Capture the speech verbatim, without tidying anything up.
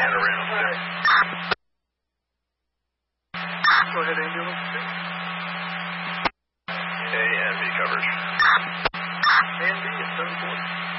and around there. Go ahead, ambulance. A and B coverage. And B at seven forty.